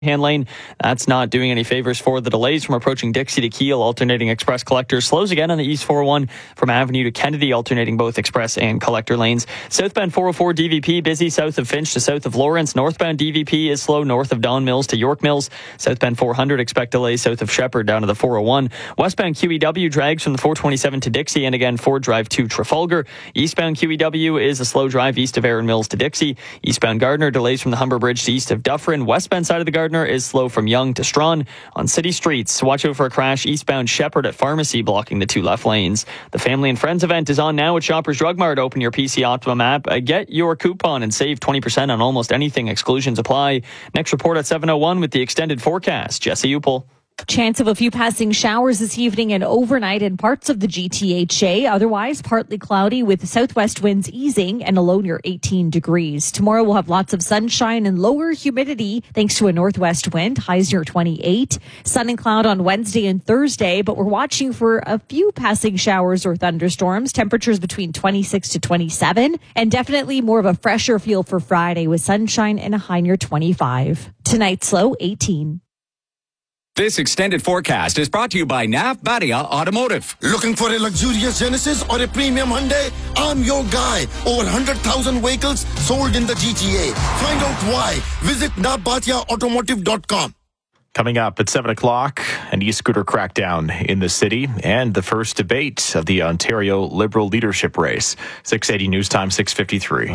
hand lane. That's not doing any favors for the delays from approaching Dixie to Kiel. Alternating express collector slows again on the East 401 from Avenue to Kennedy, alternating both express and collector lanes. Southbound 404 DVP busy south of Finch to south of Lawrence. Northbound DVP is slow north of Don Mills to York Mills. Southbound 400 expect delays south of Shepherd down to the 401. Westbound QEW drags from the 427 to Dixie and again Ford Drive to Trafalgar. Eastbound QEW is a slow drive east of Erin Mills to Dixie. Eastbound Gardner delays from the Humber Bridge to east of Dufferin. Westbound side of the Gardner is slow from Yonge to Strawn. On city streets, watch out for a crash eastbound Shepherd at Pharmacy, blocking the two left lanes. The Family and Friends event is on now at Shoppers Drug Mart. Open your PC Optimum app, get your coupon and save 20% on almost anything. Exclusions apply. Next report at 7:01 with the extended forecast. Jesse Upel. Chance of a few passing showers this evening and overnight in parts of the GTHA. Otherwise, partly cloudy with southwest winds easing and a low near 18 degrees. Tomorrow we'll have lots of sunshine and lower humidity thanks to a northwest wind, highs near 28. Sun and cloud on Wednesday and Thursday, but we're watching for a few passing showers or thunderstorms. Temperatures between 26 to 27 and definitely more of a fresher feel for Friday with sunshine and a high near 25. Tonight's low 18. This extended forecast is brought to you by Nav Badia Automotive. Looking for a luxurious Genesis or a premium Hyundai? I'm your guy. Over 100,000 vehicles sold in the GTA. Find out why. Visit navbatiaautomotive.com. Coming up at 7 o'clock, an e-scooter crackdown in the city and the first debate of the Ontario Liberal leadership race. 680 News Time, 6:53.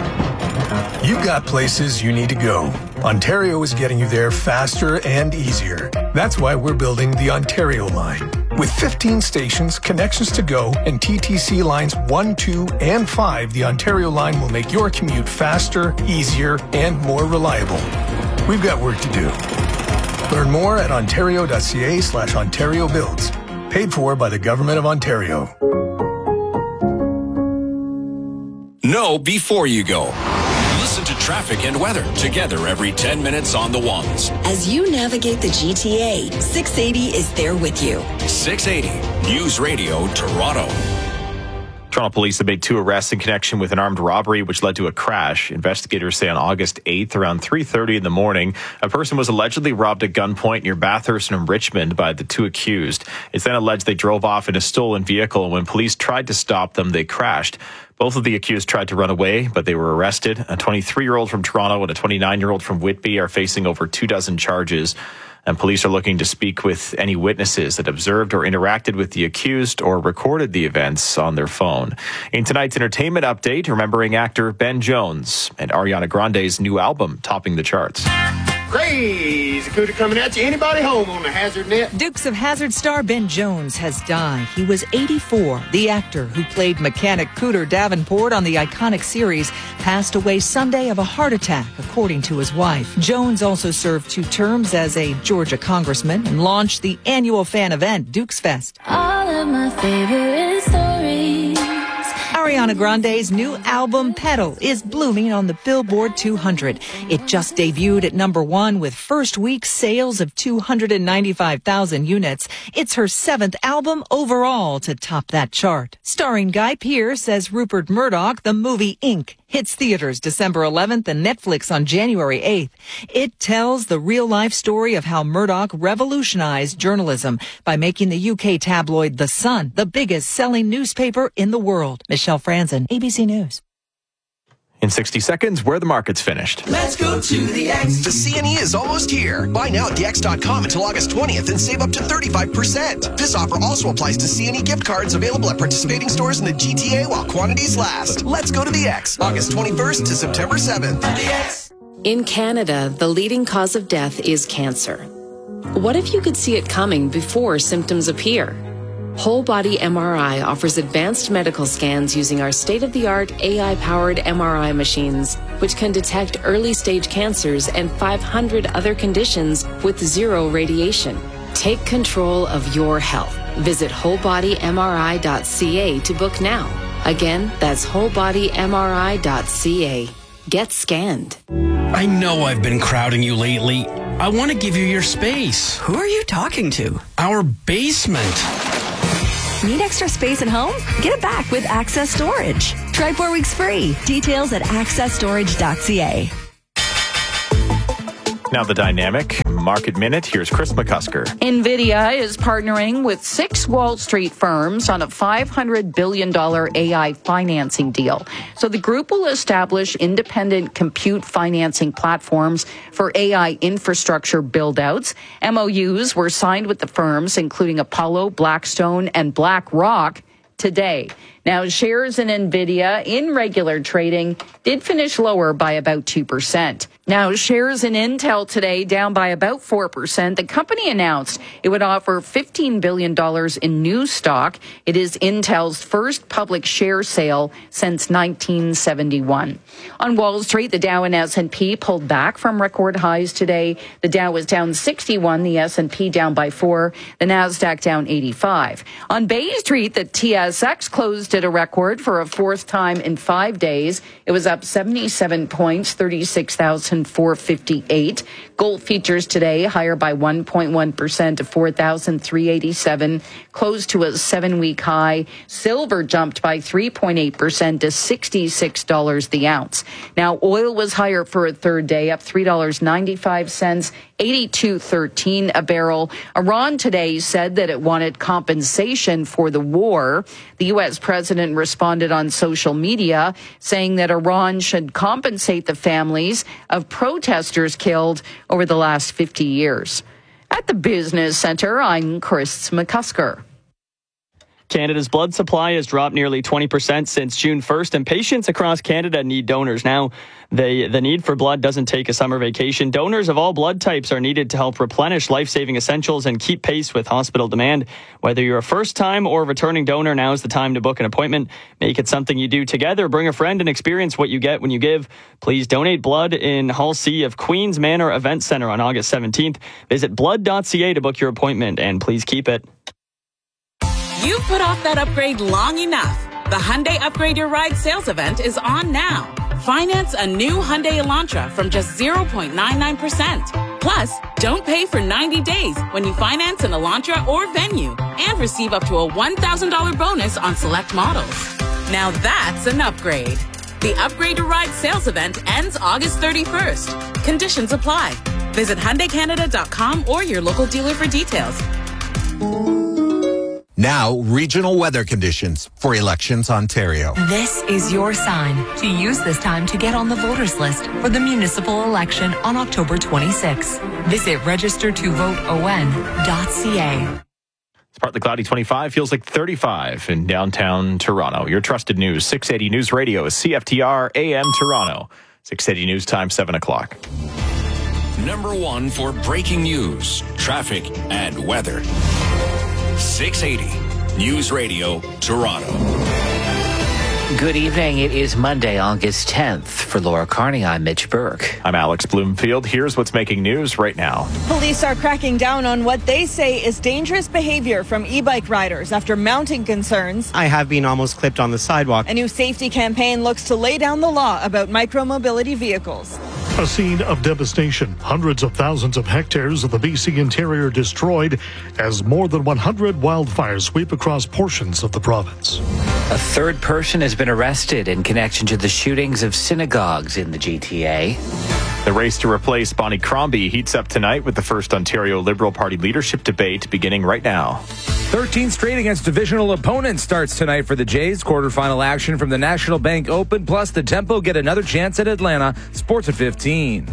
You've got places you need to go. Ontario is getting you there faster and easier. That's why we're building the Ontario line. With 15 stations, connections to go, and TTC lines 1, 2, and 5, the Ontario line will make your commute faster, easier, and more reliable. We've got work to do. Learn more at ontario.ca/Ontario Builds. Paid for by the Government of Ontario. Know before you go. Listen to traffic and weather together every 10 minutes on the ones. As you navigate the GTA, 680 is there with you. 680 News Radio Toronto. Toronto police have made 2 arrests in connection with an armed robbery which led to a crash. Investigators say on August 8th, around 3:30 in the morning, a person was allegedly robbed at gunpoint near Bathurst and Richmond by the 2 accused. It's then alleged they drove off in a stolen vehicle, and when police tried to stop them, they crashed. Both of the accused tried to run away, but they were arrested. A 23-year-old from Toronto and a 29-year-old from Whitby are facing over 24 charges. And police are looking to speak with any witnesses that observed or interacted with the accused or recorded the events on their phone. In tonight's entertainment update, remembering actor Ben Jones and Ariana Grande's new album topping the charts. Crazy Cooter coming at you. Anybody home on the Hazard Net? Dukes of Hazzard star Ben Jones has died. He was 84. The actor who played mechanic Cooter Davenport on the iconic series passed away Sunday of a heart attack, according to his wife. Jones also served 2 terms as a Georgia congressman and launched the annual fan event, Dukes Fest. All of my favorite stories. Ariana Grande's new album, Petal, is blooming on the Billboard 200. It just debuted at number 1 with first week sales of 295,000 units. It's her 7th album overall to top that chart. Starring Guy Pearce as Rupert Murdoch, the movie Inc. hits theaters December 11th and Netflix on January 8th. It tells the real-life story of how Murdoch revolutionized journalism by making the UK tabloid The Sun the biggest-selling newspaper in the world. Michelle Franzen, ABC News. In 60 seconds, where the market's finished. Let's go to the X. The CNE is almost here. Buy now at thex.com until August 20th and save up to 35%. This offer also applies to CNE gift cards available at participating stores in the GTA while quantities last. Let's go to the X. August 21st to September 7th. The X. In Canada, the leading cause of death is cancer. What if you could see it coming before symptoms appear? Whole Body MRI offers advanced medical scans using our state-of-the-art AI-powered MRI machines, which can detect early-stage cancers and 500 other conditions with 0 radiation. Take control of your health. Visit wholebodymri.ca to book now. Again, that's wholebodymri.ca. Get scanned. I know I've been crowding you lately. I want to give you your space. Who are you talking to? Our basement. Need extra space at home? Get it back with Access Storage. Try 4 weeks free. Details at accessstorage.ca. Now the dynamic market minute. Here's Chris McCusker. NVIDIA is partnering with 6 Wall Street firms on a $500 billion AI financing deal. So the group will establish independent compute financing platforms for AI infrastructure build-outs. MOUs were signed with the firms, including Apollo, Blackstone, and BlackRock, today. Now, shares in NVIDIA in regular trading did finish lower by about 2%. Now, shares in Intel today down by about 4%. The company announced it would offer $15 billion in new stock. It is Intel's first public share sale since 1971. On Wall Street, the Dow and S&P pulled back from record highs today. The Dow was down 61, the S&P down by 4, the Nasdaq down 85. On Bay Street, the TSX closed at a record for a fourth time in 5 days. It was up 77 points, 36,458. Gold futures today higher by 1.1% to 4,387, closed to a 7-week high. Silver jumped by 3.8% to $66 the ounce. Now, oil was higher for a third day, up $3.95, 82.13 a barrel. Iran today said that it wanted compensation for the war. The U.S. president responded on social media, saying that Iran should compensate the families of protesters killed over the last 50 years. At the Business Center, I'm Chris McCusker. Canada's blood supply has dropped nearly 20% since June 1st, and patients across Canada need donors now. The need for blood doesn't take a summer vacation. Donors of all blood types are needed to help replenish life-saving essentials and keep pace with hospital demand. Whether you're a first-time or returning donor, now is the time to book an appointment. Make it something you do together. Bring a friend and experience what you get when you give. Please donate blood in Hall C of Queen's Manor Event Centre on August 17th. Visit blood.ca to book your appointment, and please keep it. You've put off that upgrade long enough. The Hyundai Upgrade Your Ride sales event is on now. Finance a new Hyundai Elantra from just 0.99%. Plus, don't pay for 90 days when you finance an Elantra or Venue and receive up to a $1,000 bonus on select models. Now that's an upgrade. The Upgrade Your Ride sales event ends August 31st. Conditions apply. Visit HyundaiCanada.com or your local dealer for details. Now, regional weather conditions for Elections Ontario. This is your sign to use this time to get on the voters list for the municipal election on October 26. Visit registertovoteon.ca. It's partly cloudy, 25, feels like 35 in downtown Toronto. Your trusted news, 680 News Radio is CFTR AM Toronto. 680 News Time, 7 o'clock. Number one for breaking news, traffic, and weather. 680 News Radio, Toronto. Good evening. It is Monday, August 10th. For Laura Carney, I'm Mitch Burke. I'm Alex Bloomfield. Here's what's making news right now. Police are cracking down on what they say is dangerous behavior from e-bike riders after mounting concerns. I have been almost clipped on the sidewalk. A new safety campaign looks to lay down the law about micromobility vehicles. A scene of devastation. Hundreds of thousands of hectares of the BC interior destroyed as more than 100 wildfires sweep across portions of the province. A third person has been arrested in connection to the shootings of synagogues in the GTA. The race to replace Bonnie Crombie heats up tonight with the first Ontario Liberal Party leadership debate beginning right now. 13th straight against divisional opponents starts tonight for the Jays. Quarterfinal action from the National Bank Open, plus the Tempo get another chance at Atlanta. Sports at 15.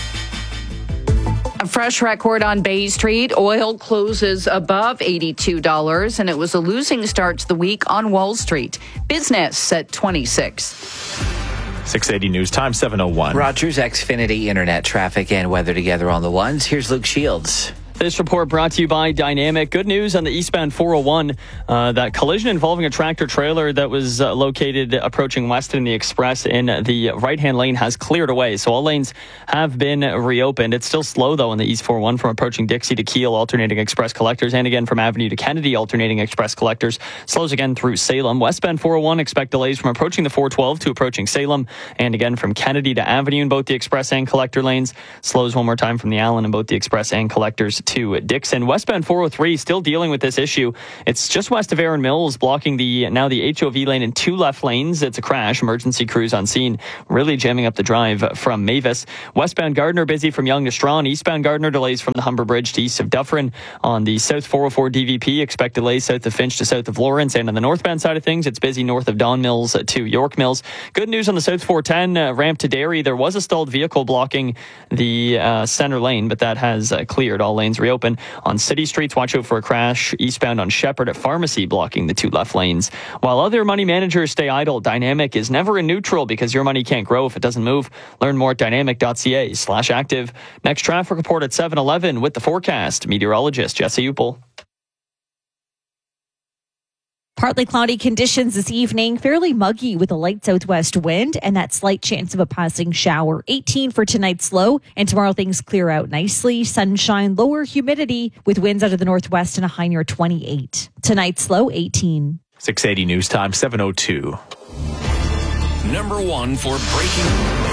A fresh record on Bay Street. Oil closes above $82, and it was a losing start to the week on Wall Street. Business at 26. 680 News Time, 7:01. Rogers Xfinity Internet traffic and weather together on the ones. Here's Luke Shields. This report brought to you by Dynamic. Good news on the eastbound 401. That collision involving a tractor trailer that was located approaching Weston in the Express in the right-hand lane has cleared away. So all lanes have been reopened. It's still slow, though, on the East 401 from approaching Dixie to Keele, alternating Express collectors, and again from Avenue to Kennedy, alternating Express collectors. Slows again through Salem. Westbound 401, expect delays from approaching the 412 to approaching Salem, and again from Kennedy to Avenue in both the Express and collector lanes. Slows one more time from the Allen in both the Express and collectors to Dixon. Westbound 403 still dealing with this issue. It's just west of Erin Mills, blocking the HOV lane in 2 left lanes. It's a crash. Emergency crews on scene, really jamming up the drive from Mavis. Westbound Gardiner busy from Yonge to Strawn. Eastbound Gardiner delays from the Humber Bridge to east of Dufferin. On the south 404 DVP, expect delays south of Finch to south of Lawrence. And on the northbound side of things, it's busy north of Don Mills to York Mills. Good news on the south 410 ramp to Derry. There was a stalled vehicle blocking the center lane, but that has cleared. All lanes reopen. On city streets, watch out for a crash eastbound on Shepherd at Pharmacy, blocking the 2 left lanes. While other money managers stay idle, Dynamic is never in neutral because your money can't grow if it doesn't move. Learn more at dynamic.ca/active. Next traffic report at 7:11 with the forecast. Meteorologist Jesse Upel. Partly cloudy conditions this evening, fairly muggy with a light southwest wind and that slight chance of a passing shower. 18 for tonight's low, and tomorrow things clear out nicely. Sunshine, lower humidity with winds out of the northwest and a high near 28. Tonight's low, 18. 680 news time, 7:02. Number 1 for breaking.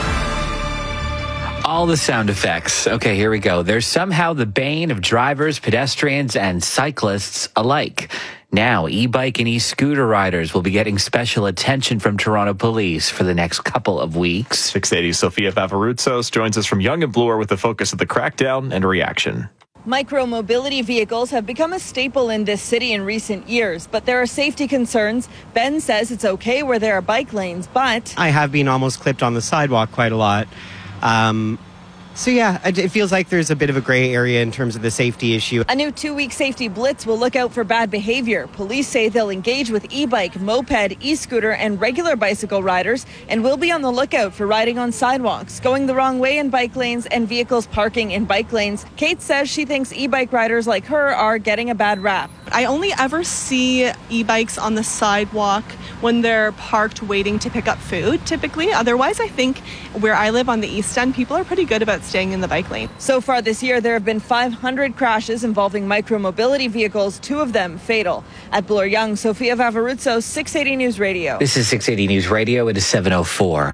All the sound effects. Okay, here we go. They're somehow the bane of drivers, pedestrians, and cyclists alike. Now, e-bike and e-scooter riders will be getting special attention from Toronto Police for the next couple of weeks. 680 Sofia Vavarutsos joins us from Yonge and Bloor with the focus of the crackdown and reaction. Micro-mobility vehicles have become a staple in this city in recent years, but there are safety concerns. Ben says it's okay where there are bike lanes, but I have been almost clipped on the sidewalk quite a lot. So yeah, it feels like there's a bit of a gray area in terms of the safety issue. A new 2-week safety blitz will look out for bad behavior. Police say they'll engage with e-bike, moped, e-scooter, and regular bicycle riders, and will be on the lookout for riding on sidewalks, going the wrong way in bike lanes, and vehicles parking in bike lanes. Kate says she thinks e-bike riders like her are getting a bad rap. I only ever see e-bikes on the sidewalk when they're parked waiting to pick up food, typically. Otherwise, I think where I live on the East End, people are pretty good about staying in the bike lane. So far this year, there have been 500 crashes involving micro-mobility vehicles, 2 of them fatal. At Bloor Young, Sofia Vavarutsos, 680 News Radio. This is 680 News Radio. It is 7:04.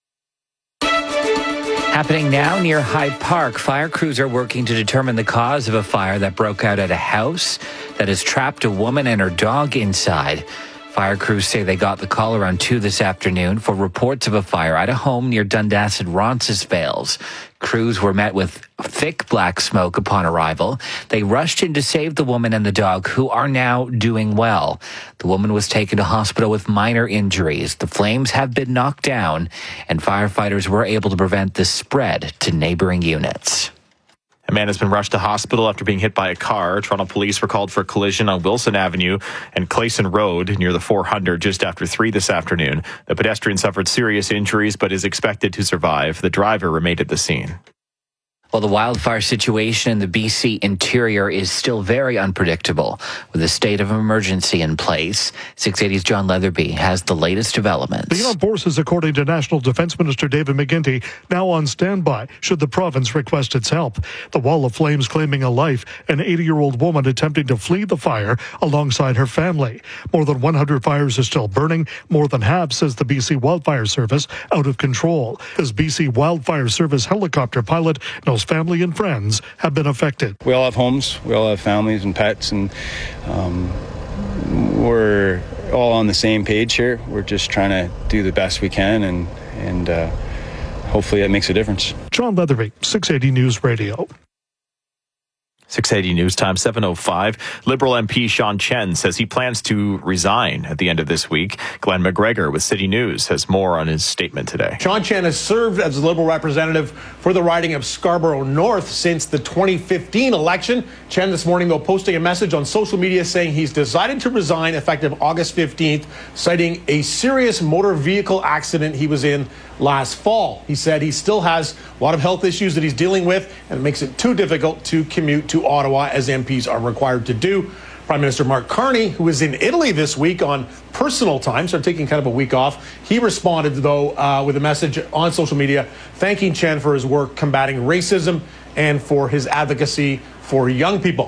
Happening now near Hyde Park, fire crews are working to determine the cause of a fire that broke out at a house that has trapped a woman and her dog inside. Fire crews say they got the call around 2 this afternoon for reports of a fire at a home near Dundas and Roncesvalles. Crews were met with thick black smoke upon arrival. They rushed in to save the woman and the dog, who are now doing well. The woman was taken to hospital with minor injuries. The flames have been knocked down, and firefighters were able to prevent the spread to neighboring units. A man has been rushed to hospital after being hit by a car. Toronto Police were called for a collision on Wilson Avenue and Clayson Road near the 400 just after 3 this afternoon. The pedestrian suffered serious injuries but is expected to survive. The driver remained at the scene. Well, the wildfire situation in the BC interior is still very unpredictable, with a state of emergency in place. 680's John Leatherby has the latest developments. The armed forces, according to National Defence Minister David McGuinty, now on standby should the province request its help. The wall of flames claiming a life, an 80-year-old woman attempting to flee the fire alongside her family. More than 100 fires are still burning, more than half, says the BC Wildfire Service, out of control. As BC Wildfire Service helicopter pilot knows family and friends have been affected. We all have homes, we all have families and pets, and we're all on the same page here. We're just trying to do the best we can, and hopefully it makes a difference. John Leatherby, 680 News Radio. 680 News Time, 7:05. Liberal MP Sean Chen says he plans to resign at the end of this week. Glenn McGregor with City News has more on his statement today. Sean Chen has served as the Liberal representative for the riding of Scarborough North since the 2015 election. Chen this morning, though, posting a message on social media saying he's decided to resign effective August 15th, citing a serious motor vehicle accident he was in last fall. He said he still has a lot of health issues that he's dealing with, and it makes it too difficult to commute to Ottawa, as MPs are required to do. Prime Minister Mark Carney, who is in Italy this week on personal time, so taking kind of a week off, he responded, though, with a message on social media thanking Chen for his work combating racism and for his advocacy for young people.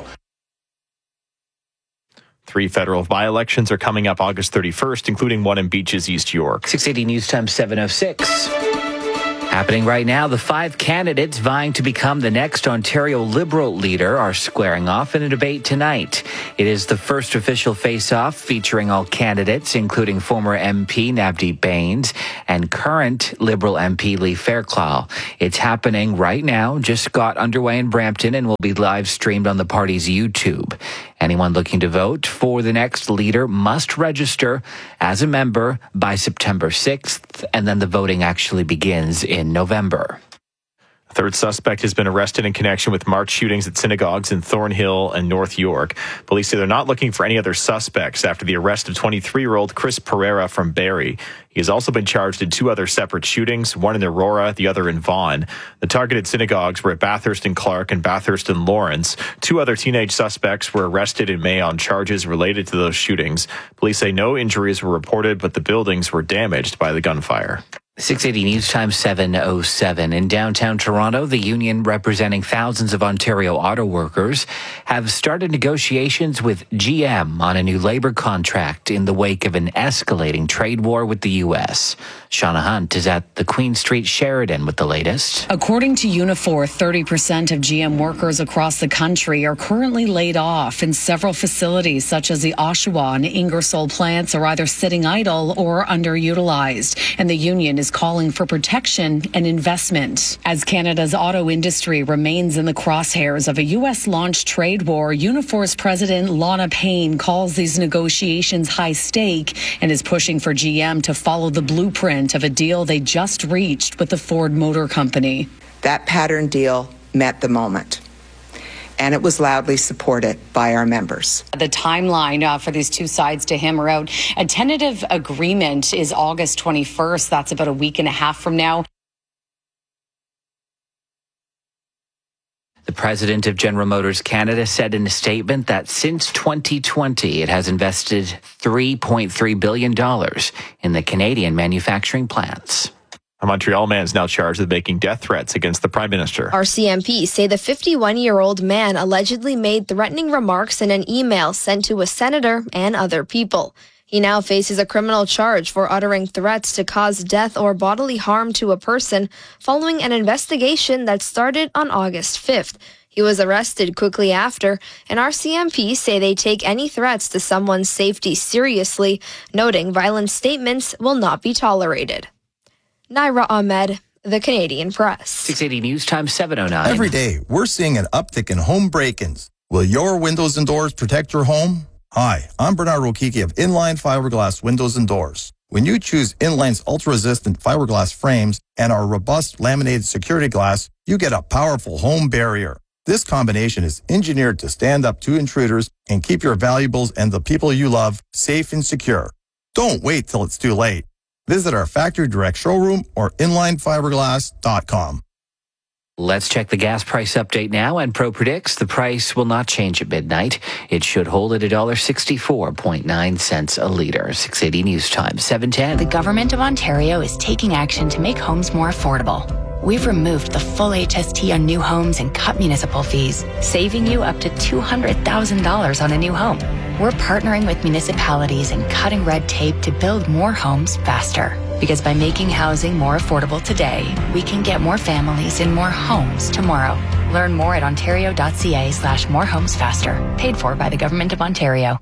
3 federal by-elections are coming up August 31st, including one in Beaches, East York. 680 News Time, 7:06. Happening right now, the 5 candidates vying to become the next Ontario Liberal leader are squaring off in a debate tonight. It is the first official face-off featuring all candidates, including former MP Navdeep Bains and current Liberal MP Lee Fairclough. It's happening right now, just got underway in Brampton and will be live streamed on the party's YouTube. Anyone looking to vote for the next leader must register as a member by September 6th, and then the voting actually begins in November. A third suspect has been arrested in connection with March shootings at synagogues in Thornhill and North York. Police say they're not looking for any other suspects after the arrest of 23-year-old Chris Pereira from Barrie. He has also been charged in 2 other separate shootings, one in Aurora, the other in Vaughan. The targeted synagogues were at Bathurst and Clark and Bathurst and Lawrence. 2 other teenage suspects were arrested in May on charges related to those shootings. Police say no injuries were reported, but the buildings were damaged by the gunfire. 680 News Time 7:07. In downtown Toronto, the union representing thousands of Ontario auto workers have started negotiations with GM on a new labor contract in the wake of an escalating trade war with the U.S. Shauna Hunt is at the Queen Street Sheridan with the latest. According to Unifor, 30% of GM workers across the country are currently laid off, and several facilities such as the Oshawa and Ingersoll plants are either sitting idle or underutilized, and the union is calling for protection and investment. As Canada's auto industry remains in the crosshairs of a U.S.-launched trade war, Unifor's president Lana Payne calls these negotiations high stake and is pushing for GM to follow the blueprint of a deal they just reached with the Ford Motor Company. That pattern deal met the moment, and it was loudly supported by our members. The timeline for these two sides to hammer out a tentative agreement is August 21st. That's about a week and a half from now. The president of General Motors Canada said in a statement that since 2020, it has invested $3.3 billion in the Canadian manufacturing plants. A Montreal man is now charged with making death threats against the Prime Minister. RCMP say the 51-year-old man allegedly made threatening remarks in an email sent to a senator and other people. He now faces a criminal charge for uttering threats to cause death or bodily harm to a person following an investigation that started on August 5th. He was arrested quickly after, and RCMP say they take any threats to someone's safety seriously, noting violent statements will not be tolerated. Naira Ahmed, The Canadian Press. 680 News Time 7:09. Every day, we're seeing an uptick in home break-ins. Will your windows and doors protect your home? Hi, I'm Bernard Rokiki of Inline Fiberglass Windows and Doors. When you choose Inline's ultra-resistant fiberglass frames and our robust laminated security glass, you get a powerful home barrier. This combination is engineered to stand up to intruders and keep your valuables and the people you love safe and secure. Don't wait till it's too late. Visit our factory direct showroom or inlinefiberglass.com. Let's check the gas price update now, and Pro predicts the price will not change at midnight. It should hold at $1.64.9 a litre. 680 News Time 7:10. The Government of Ontario is taking action to make homes more affordable. We've removed the full HST on new homes and cut municipal fees, saving you up to $200,000 on a new home. We're partnering with municipalities and cutting red tape to build more homes faster. Because by making housing more affordable today, we can get more families in more homes tomorrow. Learn more at ontario.ca/morehomesfaster. Paid for by the Government of Ontario.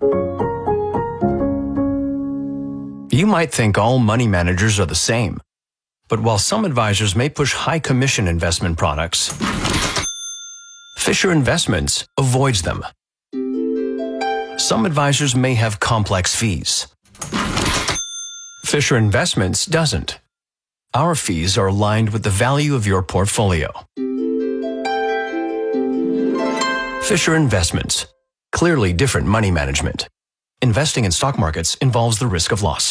You might think all money managers are the same. But while some advisors may push high commission investment products, Fisher Investments avoids them. Some advisors may have complex fees. Fisher Investments doesn't. Our fees are aligned with the value of your portfolio. Fisher Investments. Clearly different money management. Investing in stock markets involves the risk of loss.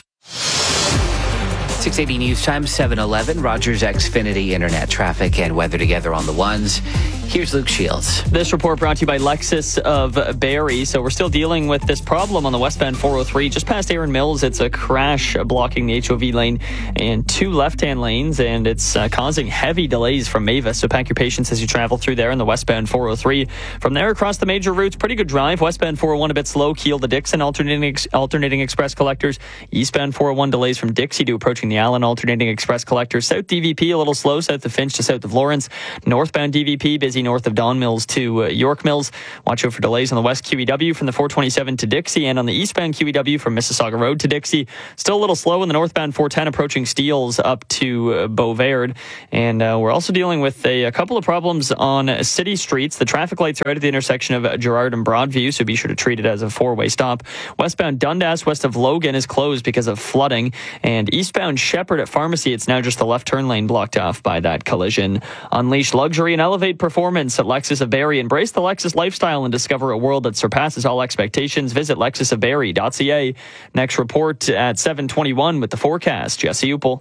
680 News Time 7:11. Rogers Xfinity Internet traffic and weather together on the ones. Here's Luke Shields. This report brought to you by Lexus of Barrie. So we're still dealing with this problem on the westbound 403. Just past Erin Mills, it's a crash blocking the HOV lane and 2 left-hand lanes, and it's causing heavy delays from Mavis. So pack your patience as you travel through there in the westbound 403. From there across the major routes, pretty good drive. Westbound 401 a bit slow. Kiel to Dixon, alternating express collectors. Eastbound 401 delays from Dixie to approaching the Allen, alternating express collectors. South DVP a little slow, south of Finch to south of Lawrence. Northbound DVP busy north of Don Mills to York Mills. Watch out for delays on the west QEW from the 427 to Dixie, and on the eastbound QEW from Mississauga Road to Dixie. Still a little slow in the northbound 410 approaching Steeles up to Beauvard. And we're also dealing with a couple of problems on city streets. The traffic lights are out at the intersection of Gerrard and Broadview, so be sure to treat it as a 4-way stop. Westbound Dundas west of Logan is closed because of flooding, and eastbound Shepherd at Pharmacy, it's now just the left turn lane blocked off by that collision. Unleash luxury and elevate performance at Lexus of Barrie. Embrace the Lexus lifestyle and discover a world that surpasses all expectations. Visit lexusofbarrie.ca. Next report at 7:21 with the forecast. Jesse Upel.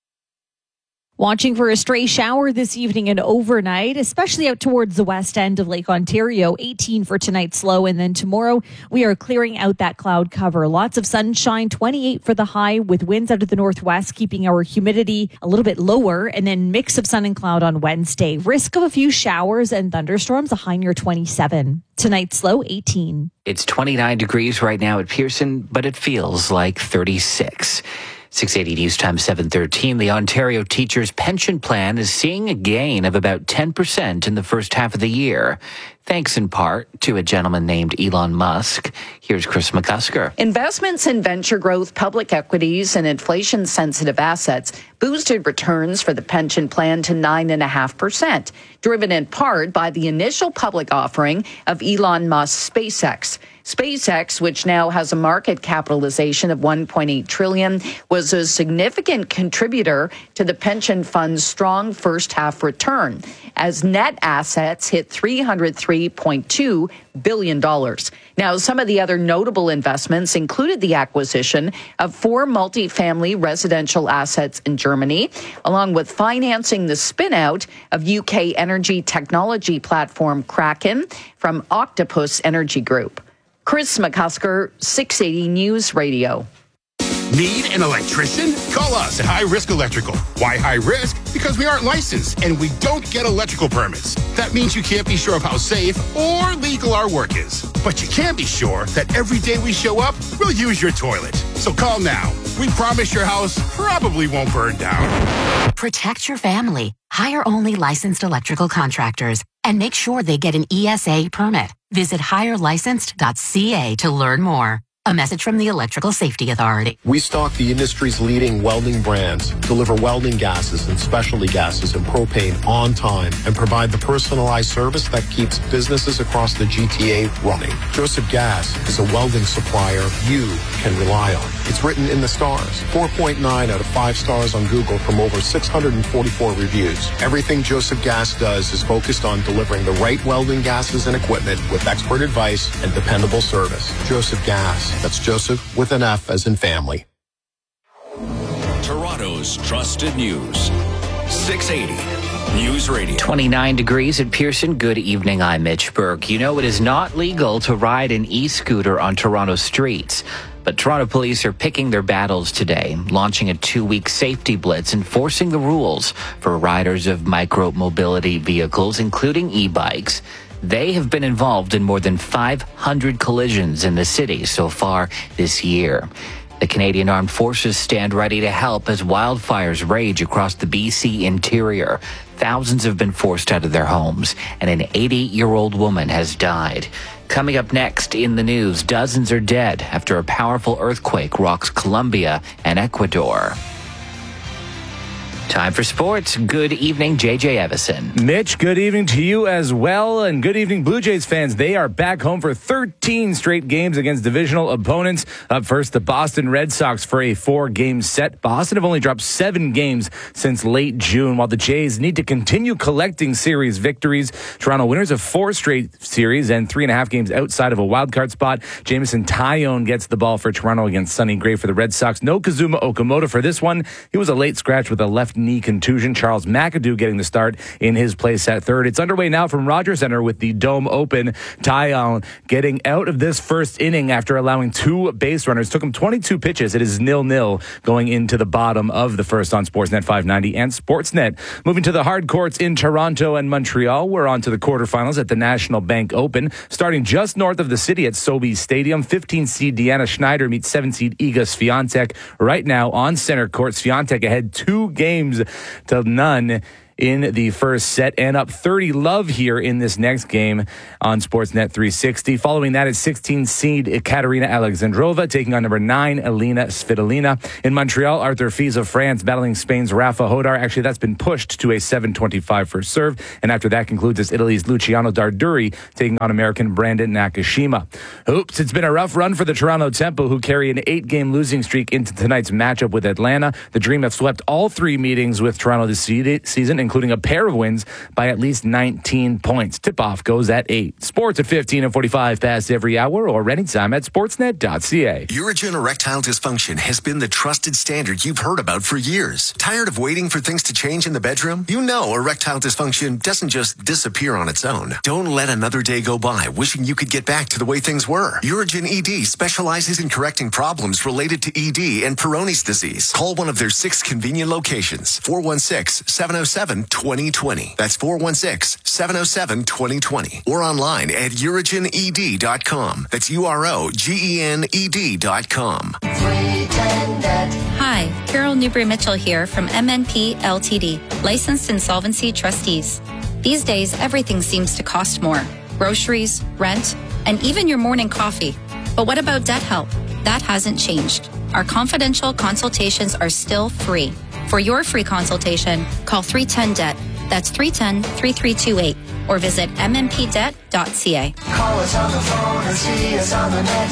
Watching for a stray shower this evening and overnight, especially out towards the west end of Lake Ontario. 18 for tonight's low, and then tomorrow we are clearing out that cloud cover. Lots of sunshine, 28 for the high, with winds out of the northwest keeping our humidity a little bit lower, and then mix of sun and cloud on Wednesday. Risk of a few showers and thunderstorms, a high near 27. Tonight's low, 18. It's 29 degrees right now at Pearson, but it feels like 36. 680 News Time 7:13. The Ontario Teachers Pension Plan is seeing a gain of about 10% in the first half of the year, thanks in part to a gentleman named Elon Musk. Here's Chris McCusker. Investments in venture growth, public equities, and inflation-sensitive assets boosted returns for the pension plan to 9.5%, driven in part by the initial public offering of Elon Musk's SpaceX. SpaceX, which now has a market capitalization of $1.8 trillion, was a significant contributor to the pension fund's strong first-half return, as net assets hit $303.2 billion. Now, some of the other notable investments included the acquisition of 4 multifamily residential assets in Germany, along with financing the spin-out of UK energy technology platform Kraken from Octopus Energy Group. Chris McCusker, 680 News Radio. Need an electrician? Call us at High Risk Electrical. Why high risk? Because we aren't licensed and we don't get electrical permits. That means you can't be sure of how safe or legal our work is. But you can be sure that every day we show up, we'll use your toilet. So call now. We promise your house probably won't burn down. Protect your family. Hire only licensed electrical contractors and make sure they get an ESA permit. Visit hirelicensed.ca to learn more. A message from the Electrical Safety Authority. We stock the industry's leading welding brands, deliver welding gases and specialty gases and propane on time, and provide the personalized service that keeps businesses across the GTA running. Joseph Gas is a welding supplier you can rely on. It's written in the stars. 4.9 out of 5 stars on Google from over 644 reviews. Everything Joseph Gas does is focused on delivering the right welding gases and equipment with expert advice and dependable service. Joseph Gas. That's Joseph with an F as in family. Toronto's trusted news. 680 News Radio. 29 degrees at Pearson. Good evening. I'm Mitch Burke. You know, it is not legal to ride an e-scooter on Toronto streets. But Toronto police are picking their battles today, launching a 2-week safety blitz enforcing the rules for riders of micro-mobility vehicles, including e-bikes. They have been involved in more than 500 collisions in the city so far this year. The Canadian Armed Forces stand ready to help as wildfires rage across the BC interior. Thousands have been forced out of their homes, and an 80-year-old woman has died. Coming up next in the news, dozens are dead after a powerful earthquake rocks Colombia and Ecuador. Time for sports. Good evening, JJ Evison. Mitch, good evening to you as well. And good evening, Blue Jays fans. They are back home for 13 straight games against divisional opponents. Up first, the Boston Red Sox for a 4-game set. Boston have only dropped 7 games since late June, while the Jays need to continue collecting series victories. Toronto winners of 4 straight series and 3.5 games outside of a wildcard spot. Jameson Taillon gets the ball for Toronto against Sonny Gray for the Red Sox. No Kazuma Okamoto for this one. He was a late scratch with a left knee contusion. Charles McAdoo getting the start in his place at third. It's underway now from Rogers Center with the Dome open. Taillon getting out of this first inning after allowing 2 base runners. Took him 22 pitches. It is 0-0 going into the bottom of the first on Sportsnet 590 and Sportsnet. Moving to the hard courts in Toronto and Montreal. We're on to the quarterfinals at the National Bank Open. Starting just north of the city at Sobeys Stadium. 15-seed Deanna Schneider meets 7-seed Iga Swiatek. Right now on center court, Swiatek ahead 2-0 in the first set and up 30 love here in this next game on Sportsnet 360. Following that is 16-seed Ekaterina Alexandrova taking on number 9 Elina Svitolina. In Montreal, Arthur Fils of France battling Spain's Rafa Hodar. Actually, that's been pushed to a 7:25 first serve. And after that concludes as Italy's Luciano Darduri taking on American Brandon Nakashima. Oops, it's been a rough run for the Toronto Tempo, who carry an 8-game losing streak into tonight's matchup with Atlanta. The Dream have swept all 3 meetings with Toronto this season, including a pair of wins by at least 19 points. Tip-off goes at 8. Sports at 15 and 45 past every hour or anytime at sportsnet.ca. Urigen erectile dysfunction has been the trusted standard you've heard about for years. Tired of waiting for things to change in the bedroom? You know erectile dysfunction doesn't just disappear on its own. Don't let another day go by wishing you could get back to the way things were. Urigen ED specializes in correcting problems related to ED and Peyronie's disease. Call one of their 6 convenient locations. 416-707-2020. That's 416-707-2020. Or online at urigened.com. That's UROGENED.com. Hi, Carol Newbury-Mitchell here from MNP LTD, licensed insolvency trustees. These days, everything seems to cost more. Groceries, rent, and even your morning coffee. But what about debt help? That hasn't changed. Our confidential consultations are still free. For your free consultation, call 310-DEBT. That's 310-3328. Or visit mmpdebt.ca. Call us on the phone or see us on the net.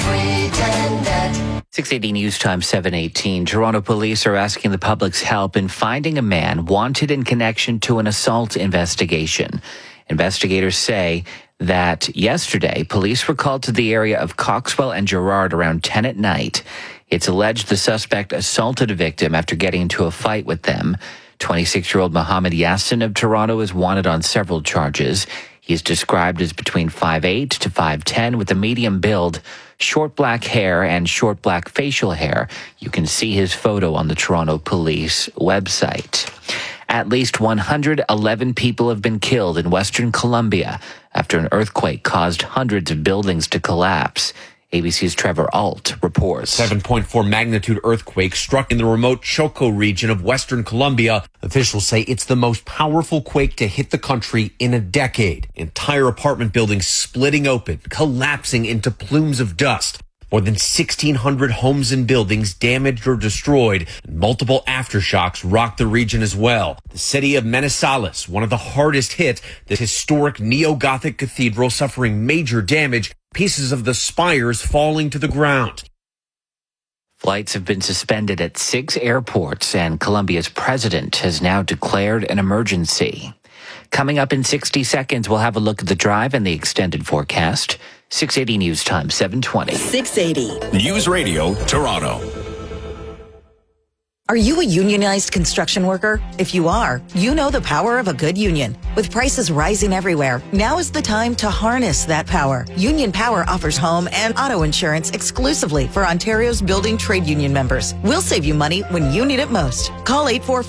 310-DEBT. 680 News Time 718. Toronto police are asking the public's help in finding a man wanted in connection to an assault investigation. Investigators say that yesterday, police were called to the area of Coxwell and Gerrard around 10 at night. It's alleged the suspect assaulted a victim after getting into a fight with them. 26-year-old Mohammed Yassin of Toronto is wanted on several charges. He's described as between 5'8" to 5'10", with a medium build, short black hair and short black facial hair. You can see his photo on the Toronto Police website. At least 111 people have been killed in Western Colombia after an earthquake caused hundreds of buildings to collapse. ABC's Trevor Alt reports. 7.4 magnitude earthquake struck in the remote Choco region of Western Colombia. Officials say it's the most powerful quake to hit the country in a decade. Entire apartment buildings splitting open, collapsing into plumes of dust. More than 1,600 homes and buildings damaged or destroyed, and multiple aftershocks rocked the region as well. The city of Manizales, one of the hardest hit, the historic neo-Gothic cathedral suffering major damage, pieces of the spires falling to the ground. Flights have been suspended at 6 airports, and Colombia's president has now declared an emergency. Coming up in 60 seconds, we'll have a look at the drive and the extended forecast. 680 News Time, 720. 680. News Radio, Toronto. Are you a unionized construction worker? If you are, you know the power of a good union. With prices rising everywhere, now is the time to harness that power. Union Power offers home and auto insurance exclusively for Ontario's building trade union members. We'll save you money when you need it most. Call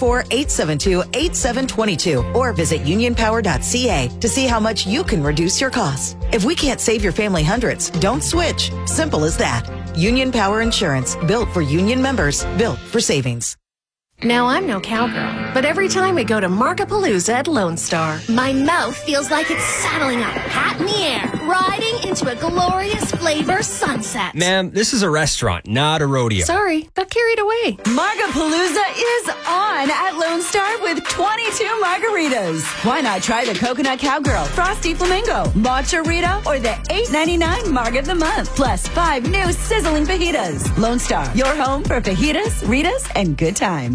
844-872-8722 or visit unionpower.ca to see how much you can reduce your costs. If we can't save your family hundreds, don't switch. Simple as that. Union Power Insurance, built for union members, built for savings. Now, I'm no cowgirl, but every time we go to Markapalooza at Lone Star, my mouth feels like it's saddling up, hat in the air, riding into a glorious flavor sunset. Ma'am, this is a restaurant, not a rodeo. Sorry, got carried away. Markapalooza is on at Lone Star with 22 margaritas. Why not try the Coconut Cowgirl, Frosty Flamingo, Matcha Rita, or the $8.99 Marg of the Month, plus 5 new sizzling fajitas. Lone Star, your home for fajitas, Ritas, and good times.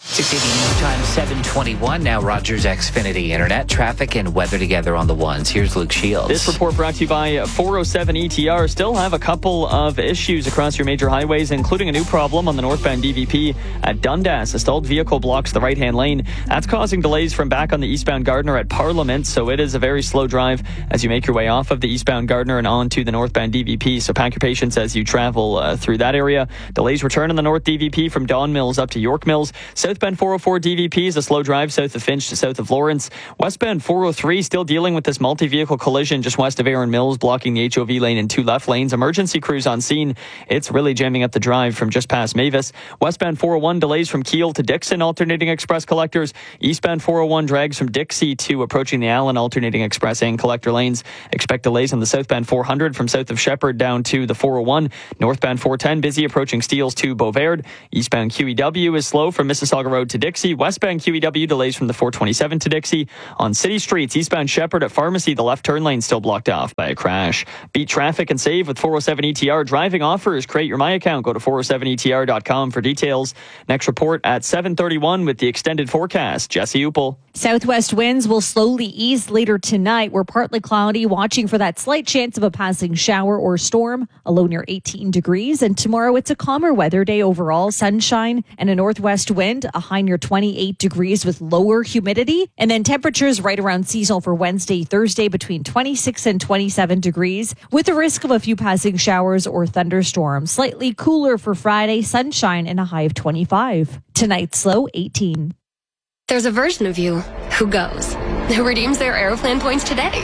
680 News Time, 7:21. Now Rogers Xfinity Internet, traffic and weather together on the ones. Here's Luke Shields. This report brought to you by 407 ETR. Still have a couple of issues across your major highways, including a new problem on the northbound DVP at Dundas. A stalled vehicle blocks the right-hand lane. That's causing delays from back on the eastbound Gardiner at Parliament, so it is a very slow drive as you make your way off of the eastbound Gardiner and on to the northbound DVP. So pack your patience as you travel through that area. Delays return on the north DVP from Don Mills up to York Mills. Southbound 404 DVP is a slow drive south of Finch to south of Lawrence. Westbound 403 still dealing with this multi-vehicle collision just west of Aaron Mills, blocking the HOV lane in two left lanes. Emergency crews on scene. It's really jamming up the drive from just past Mavis. Westbound 401 delays from Kiel to Dixon, alternating express collectors. Eastbound 401 drags from Dixie to approaching the Allen, alternating express and collector lanes. Expect delays on the southbound 400 from south of Shepherd down to the 401. Northbound 410 busy approaching Steeles to Beauvard. Eastbound QEW is slow from Mississauga Road to Dixie. Westbound QEW delays from the 427 to Dixie. On city streets, eastbound Shepherd at Pharmacy, the left turn lane still blocked off by a crash. Beat traffic and save with 407 ETR. Driving offers. Create your My Account. Go to 407etr.com for details. Next report at 7:31 with the extended forecast. Jesse Upel. Southwest winds will slowly ease later tonight. We're partly cloudy, watching for that slight chance of a passing shower or storm, a low near 18 degrees. And tomorrow it's a calmer weather day overall, sunshine and a northwest wind, a high near 28 degrees with lower humidity. And then temperatures right around seasonal for Wednesday, Thursday between 26 and 27 degrees with a risk of a few passing showers or thunderstorms. Slightly cooler for Friday, sunshine and a high of 25. Tonight's low 18. There's a version of you who goes, who redeems their Aeroplan points today.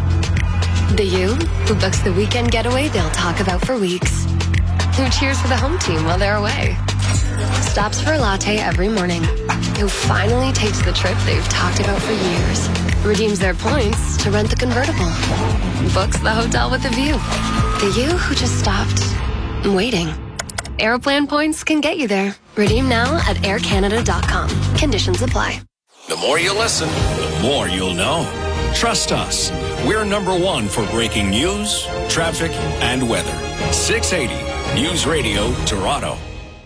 The you who books the weekend getaway they'll talk about for weeks. Who cheers for the home team while they're away. Stops for a latte every morning. Who finally takes the trip they've talked about for years. Redeems their points to rent the convertible. Books the hotel with a view. The you who just stopped waiting. Aeroplan points can get you there. Redeem now at aircanada.com. Conditions apply. The more you listen, the more you'll know. Trust us. We're number one for breaking news, traffic, and weather. 680 News Radio Toronto.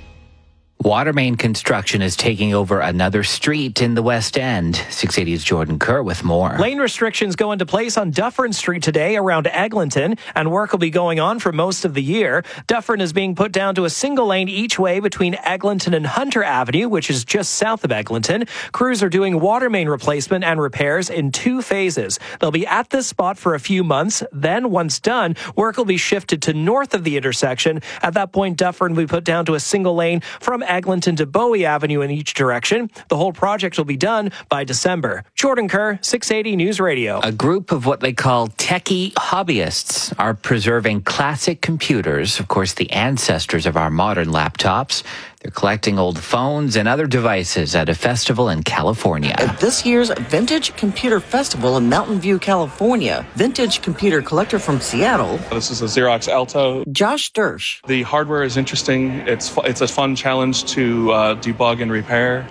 Water main construction is taking over another street in the West End. 680's Jordan Kerr with more. Lane restrictions go into place on Dufferin Street today around Eglinton, and work will be going on for most of the year. Dufferin is being put down to a single lane each way between Eglinton and Hunter Avenue, which is just south of Eglinton. Crews are doing water main replacement and repairs in 2 phases. They'll be at this spot for a few months. Then, once done, work will be shifted to north of the intersection. At that point, Dufferin will be put down to a single lane from Eglinton to Bowie Avenue in each direction. The whole project will be done by December. Jordan Kerr, 680 News Radio. A group of what they call techie hobbyists are preserving classic computers, of course, the ancestors of our modern laptops. They're collecting old phones and other devices at a festival in California. At this year's Vintage Computer Festival in Mountain View, California, vintage computer collector from Seattle. This is a Xerox Alto. Josh Dersh. The hardware is interesting. It's a fun challenge to debug and repair.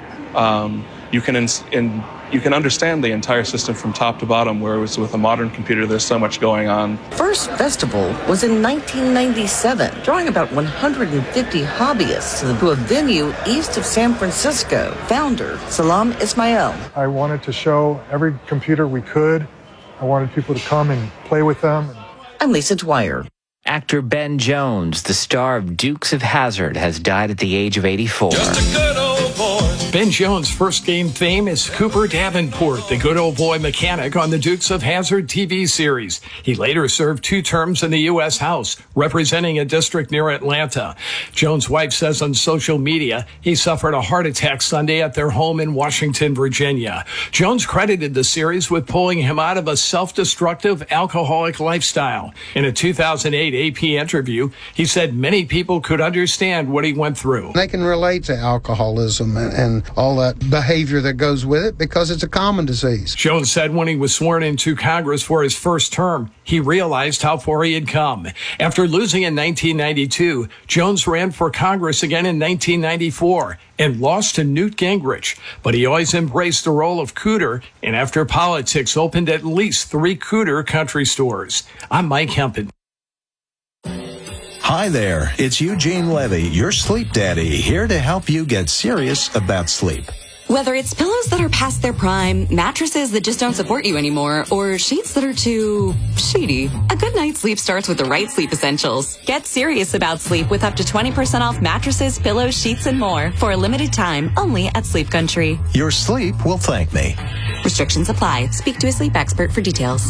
You can understand the entire system from top to bottom, whereas with a modern computer, there's so much going on. First festival was in 1997, drawing about 150 hobbyists to a venue east of San Francisco. Founder, Salam Ismail. I wanted to show every computer we could. I wanted people to come and play with them. I'm Lisa Dwyer. Actor Ben Jones, the star of Dukes of Hazzard, has died at the age of 84. Just a good old boy. Ben Jones' first game fame is Cooper Davenport, the good old boy mechanic on the Dukes of Hazzard TV series. He later served 2 terms in the U.S. House, representing a district near Atlanta. Jones' wife says on social media he suffered a heart attack Sunday at their home in Washington, Virginia. Jones credited the series with pulling him out of a self-destructive alcoholic lifestyle. In a 2008 AP interview, he said many people could understand what he went through. They can relate to alcoholism and all that behavior that goes with it because it's a common disease. Jones said when he was sworn into Congress for his first term, he realized how far he had come. After losing in 1992, Jones ran for Congress again in 1994 and lost to Newt Gingrich. But he always embraced the role of Cooter, and after politics, opened at least 3 Cooter country stores. I'm Mike Hempen. Hi there, it's Eugene Levy, your sleep daddy, here to help you get serious about sleep. Whether it's pillows that are past their prime, mattresses that just don't support you anymore, or sheets that are too shady, a good night's sleep starts with the right sleep essentials. Get serious about sleep with up to 20% off mattresses, pillows, sheets, and more for a limited time only at Sleep Country. Your sleep will thank me. Restrictions apply. Speak to a sleep expert for details.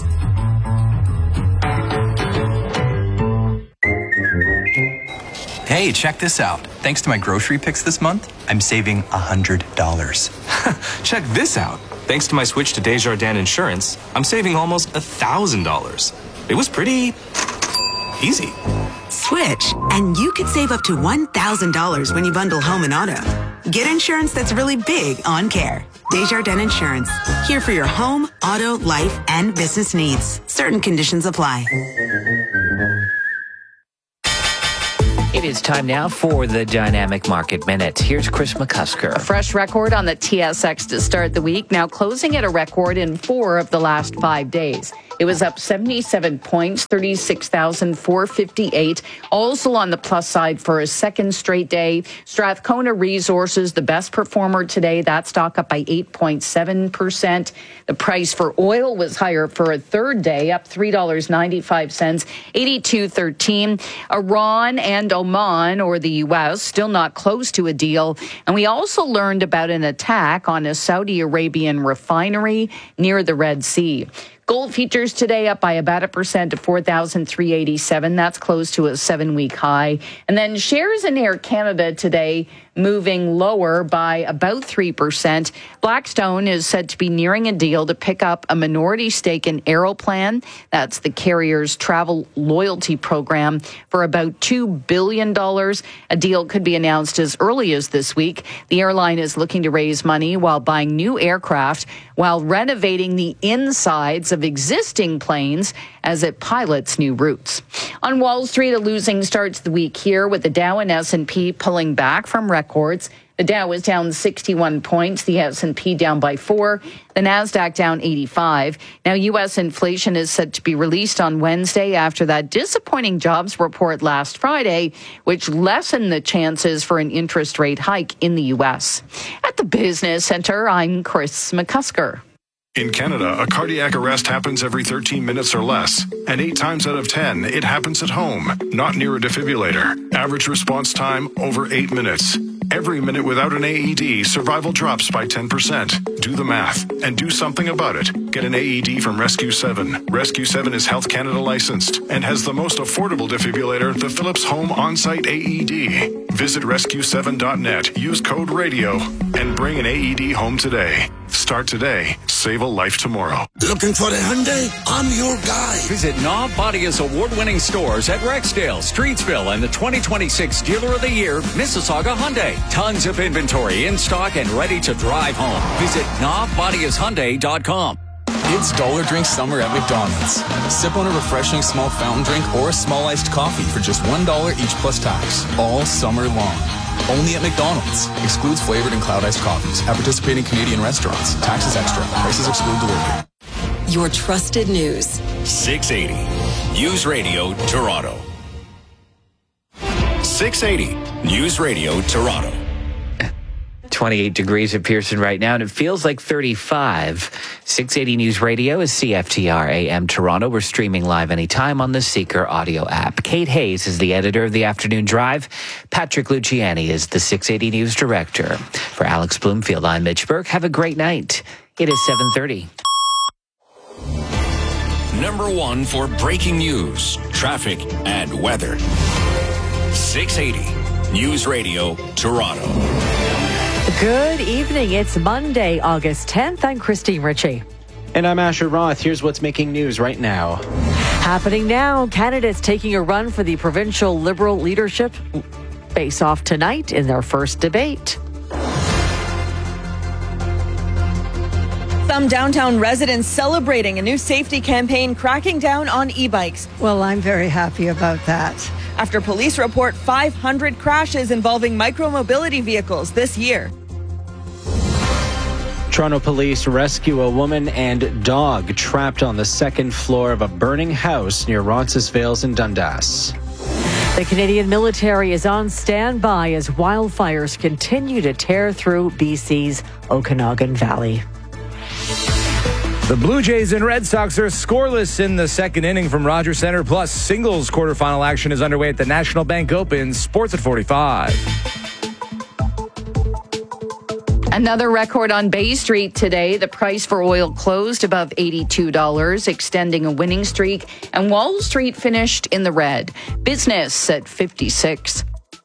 Hey, check this out. Thanks to my grocery picks this month, I'm saving $100. Check this out. Thanks to my switch to Desjardins Insurance, I'm saving almost $1,000. It was pretty easy. Switch, and you could save up to $1,000 when you bundle home and auto. Get insurance that's really big on care. Desjardins Insurance. Here for your home, auto, life, and business needs. Certain conditions apply. It is time now for the Dynamic Market Minute. Here's Chris McCusker. A fresh record on the TSX to start the week, now closing at a record in 4 of the last 5 days. It was up 77 points, 36,458. Also on the plus side for a second straight day. Strathcona Resources, the best performer today. That stock up by 8.7%. The price for oil was higher for a third day, up $3.95, 82.13. Iran and Oman, or the U.S., still not close to a deal. And we also learned about an attack on a Saudi Arabian refinery near the Red Sea. Gold futures today up by about 1% to 4,387. That's close to a 7-week high. And then shares in Air Canada today moving lower by about 3%. Blackstone is said to be nearing a deal to pick up a minority stake in Aeroplan. That's the carrier's travel loyalty program for about $2 billion. A deal could be announced as early as this week. The airline is looking to raise money while buying new aircraft, while renovating the insides of existing planes as it pilots new routes. On Wall Street, a losing start to the week here, with the Dow and S&P pulling back from records. The Dow was down 61 points, the S&P down by 4, the Nasdaq down 85. Now, U.S. inflation is set to be released on Wednesday after that disappointing jobs report last Friday, which lessened the chances for an interest rate hike in the U.S. At the Business Center, I'm Chris McCusker. In Canada, a cardiac arrest happens every 13 minutes or less, and 8 times out of 10, it happens at home, not near a defibrillator. Average response time, over 8 minutes. Every minute without an AED, survival drops by 10%. Do the math, and do something about it. Get an AED from Rescue 7. Rescue 7 is Health Canada licensed, and has the most affordable defibrillator, the Philips Home On-Site AED. Visit rescue7.net, use code RADIO, and bring an AED home today. Start today. Save a life tomorrow. Looking for a Hyundai? I'm your guy. Visit Knob Bodia's award-winning stores at Rexdale, Streetsville, and the 2026 Dealer of the Year, Mississauga Hyundai. Tons of inventory in stock and ready to drive home. Visit knobbodiashyundai.com. It's Dollar Drink Summer at McDonald's. Sip on a refreshing small fountain drink or a small iced coffee for just $1 each plus tax, all summer long. Only at McDonald's. Excludes flavored and cloud iced coffees at participating Canadian restaurants. Taxes extra. Prices exclude delivery. Your trusted news. 680 News Radio Toronto. 680 News Radio Toronto. 28 degrees at Pearson right now, and it feels like 35. 680 News Radio is CFTR AM Toronto. We're streaming live anytime on the Seeker audio app. Kate Hayes is the editor of the Afternoon Drive. Patrick Luciani is the 680 News director. For Alex Bloomfield, I'm Mitch Burke. Have a great night. It is 7:30. Number 1 for breaking news, traffic, and weather. 680 News Radio Toronto. Good evening. It's Monday, August 10th. I'm Christine Ritchie. And I'm Asher Roth. Here's what's making news right now. Happening now, candidates taking a run for the provincial Liberal leadership face off tonight in their first debate. Some downtown residents celebrating a new safety campaign cracking down on e-bikes. Well, I'm very happy about that. After police report 500 crashes involving micromobility vehicles this year. Toronto police rescue a woman and dog trapped on the second floor of a burning house near Roncesvalles in Dundas. The Canadian military is on standby as wildfires continue to tear through BC's Okanagan Valley. The Blue Jays and Red Sox are scoreless in the second inning from Rogers Center. Plus, singles quarterfinal action is underway at the National Bank Open. Sports at 45. Another record on Bay Street today. The price for oil closed above $82, extending a winning streak, and Wall Street finished in the red. Business at 56.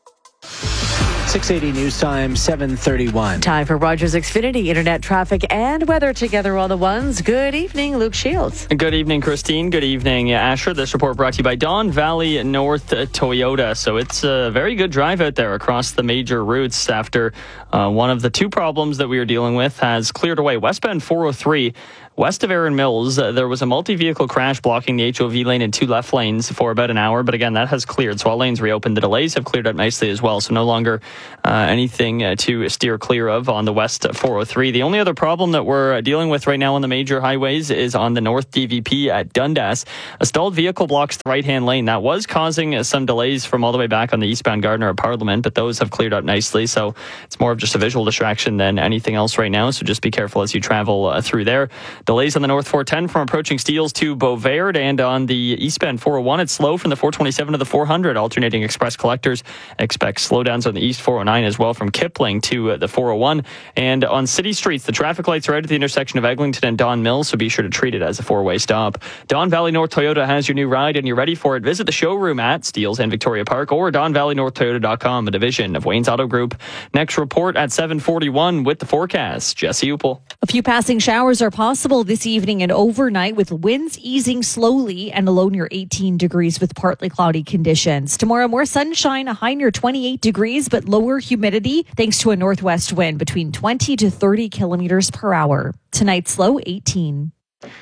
680 News Time, 7:31. Time for Rogers Xfinity Internet traffic and weather together on the ones. Good evening, Luke Shields. Good evening, Christine. Good evening, Asher. This report brought to you by Don Valley North Toyota. So it's a very good drive out there across the major routes after one of the two problems that we are dealing with has cleared away. Westbound 403. West of Erin Mills, there was a multi-vehicle crash blocking the HOV lane in two left lanes for about an hour. But again, that has cleared. So all lanes reopened. The delays have cleared up nicely as well. So no longer anything to steer clear of on the West 403. The only other problem that we're dealing with right now on the major highways is on the North DVP at Dundas. A stalled vehicle blocks the right-hand lane. That was causing some delays from all the way back on the eastbound Gardiner at Parliament, but those have cleared up nicely. So it's more of just a visual distraction than anything else right now. So just be careful as you travel through there. Delays on the North 410 from approaching Steeles to Beauvert, and on the eastbound 401, it's slow from the 427 to the 400. Alternating express collectors expect slowdowns on the east 409 as well from Kipling to the 401. And on city streets, the traffic lights are out at the intersection of Eglinton and Don Mills, so be sure to treat it as a four-way stop. Don Valley North Toyota has your new ride, and you're ready for it. Visit the showroom at Steeles and Victoria Park or DonValleyNorthToyota.com, a division of Wayne's Auto Group. Next report at 7:41 with the forecast. Jesse Upel. A few passing showers are possible this evening and overnight, with winds easing slowly and a low near 18 degrees with partly cloudy conditions. Tomorrow, more sunshine, a high near 28 degrees, but lower humidity thanks to a northwest wind between 20 to 30 kilometers per hour. Tonight's low 18.